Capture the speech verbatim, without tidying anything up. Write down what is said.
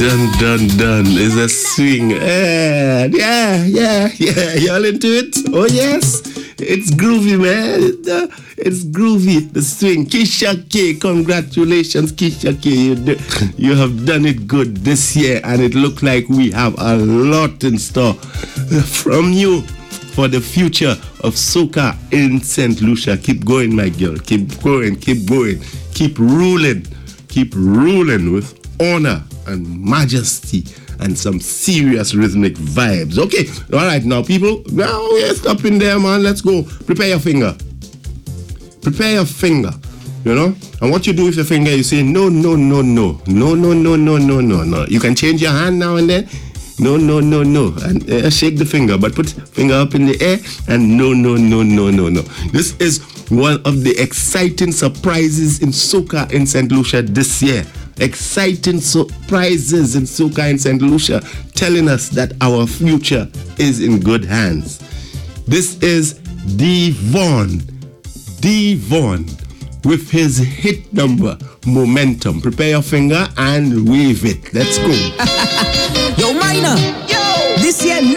Dun dun dun is a swing. Yeah, yeah, yeah, yeah. Y'all into it? Oh yes, it's groovy, man. It's, uh, it's groovy. The swing. Keisha K, congratulations, Keisha K. You do, you have done it good this year, and it looks like we have a lot in store from you for the future of soca in Saint Lucia. Keep going, my girl. Keep going. Keep going. Keep ruling. Keep ruling with honor and majesty and some serious rhythmic vibes. Okay, all right, now people, now we're stopping there, man. Let's go. Prepare your finger. Prepare your finger. You know, and what you do with your finger, you say no, no, no, no, no, no, no, no, no, no, no. You can change your hand now and then. No, no, no, no, and uh, shake the finger, but put finger up in the air and no, no, no, no, no, no. This is one of the exciting surprises in soca in Saint Lucia this year. Exciting surprises in soca in Saint Lucia, telling us that our future is in good hands. This is Devon, Devon, with his hit number, Momentum. Prepare your finger and wave it. Let's go. Yo, Minor. Yo. This year.